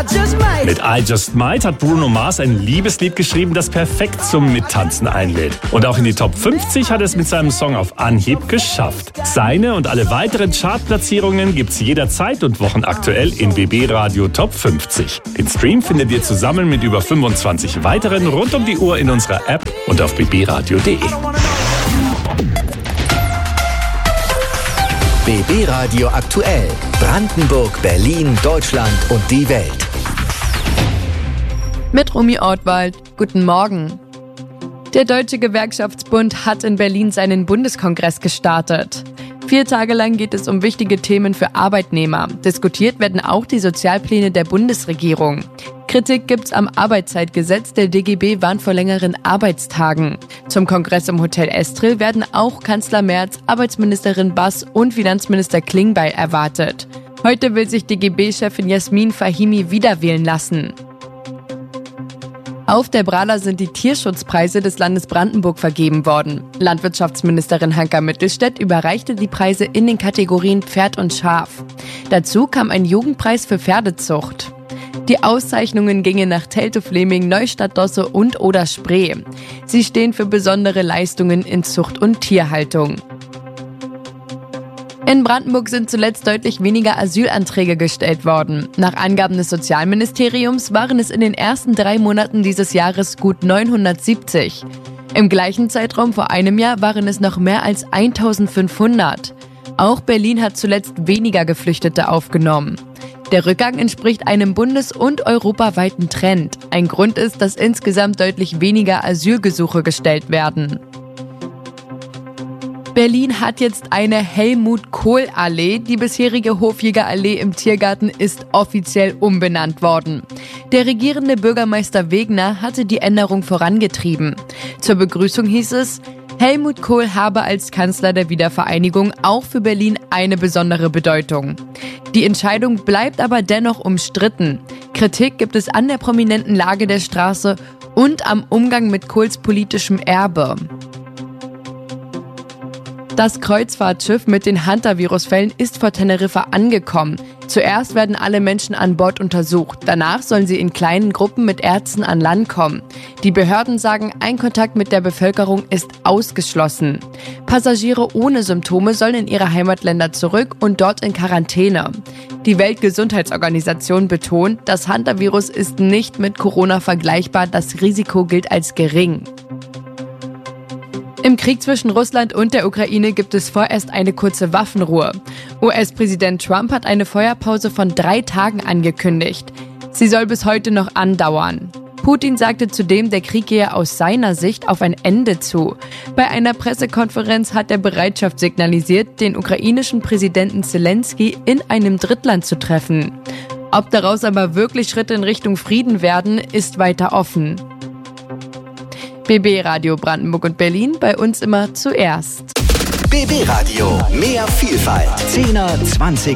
Mit I Just Might hat Bruno Mars ein Liebeslied geschrieben, das perfekt zum Mittanzen einlädt. Und auch in die Top 50 hat es mit seinem Song auf Anhieb geschafft. Seine und alle weiteren Chartplatzierungen gibt's jederzeit und wochenaktuell in BB Radio Top 50. Den Stream findet ihr zusammen mit über 25 weiteren rund um die Uhr in unserer App und auf bbradio.de. BB Radio aktuell. Brandenburg, Berlin, Deutschland und die Welt. Mit Romy Ortwald. Guten Morgen. Der Deutsche Gewerkschaftsbund hat in Berlin seinen Bundeskongress gestartet. 4 Tage lang geht es um wichtige Themen für Arbeitnehmer. Diskutiert werden auch die Sozialpläne der Bundesregierung. Kritik gibt's am Arbeitszeitgesetz. Der DGB warnt vor längeren Arbeitstagen. Zum Kongress im Hotel Estrel werden auch Kanzler Merz, Arbeitsministerin Bass und Finanzminister Klingbeil erwartet. Heute will sich DGB-Chefin Jasmin Fahimi wiederwählen lassen. Auf der Brala sind die Tierschutzpreise des Landes Brandenburg vergeben worden. Landwirtschaftsministerin Hanka Mittelstädt überreichte die Preise in den Kategorien Pferd und Schaf. Dazu kam ein Jugendpreis für Pferdezucht. Die Auszeichnungen gingen nach Teltow-Fleming, Neustadt-Dosse und Oder-Spree. Sie stehen für besondere Leistungen in Zucht und Tierhaltung. In Brandenburg sind zuletzt deutlich weniger Asylanträge gestellt worden. Nach Angaben des Sozialministeriums waren es in den ersten 3 Monaten dieses Jahres gut 970. Im gleichen Zeitraum vor einem Jahr waren es noch mehr als 1500. Auch Berlin hat zuletzt weniger Geflüchtete aufgenommen. Der Rückgang entspricht einem bundes- und europaweiten Trend. Ein Grund ist, dass insgesamt deutlich weniger Asylgesuche gestellt werden. Berlin hat jetzt eine Helmut-Kohl-Allee. Die bisherige Hofjäger-Allee im Tiergarten ist offiziell umbenannt worden. Der regierende Bürgermeister Wegner hatte die Änderung vorangetrieben. Zur Begrüßung hieß es, Helmut Kohl habe als Kanzler der Wiedervereinigung auch für Berlin eine besondere Bedeutung. Die Entscheidung bleibt aber dennoch umstritten. Kritik gibt es an der prominenten Lage der Straße und am Umgang mit Kohls politischem Erbe. Das Kreuzfahrtschiff mit den Hantavirus-Fällen ist vor Teneriffa angekommen. Zuerst werden alle Menschen an Bord untersucht. Danach sollen sie in kleinen Gruppen mit Ärzten an Land kommen. Die Behörden sagen, ein Kontakt mit der Bevölkerung ist ausgeschlossen. Passagiere ohne Symptome sollen in ihre Heimatländer zurück und dort in Quarantäne. Die Weltgesundheitsorganisation betont, das Hantavirus ist nicht mit Corona vergleichbar. Das Risiko gilt als gering. Im Krieg zwischen Russland und der Ukraine gibt es vorerst eine kurze Waffenruhe. US-Präsident Trump hat eine Feuerpause von 3 Tagen angekündigt. Sie soll bis heute noch andauern. Putin sagte zudem, der Krieg gehe aus seiner Sicht auf ein Ende zu. Bei einer Pressekonferenz hat er Bereitschaft signalisiert, den ukrainischen Präsidenten Zelensky in einem Drittland zu treffen. Ob daraus aber wirklich Schritte in Richtung Frieden werden, ist weiter offen. BB Radio Brandenburg und Berlin, bei uns immer zuerst. BB Radio, mehr Vielfalt. 10er, 20er.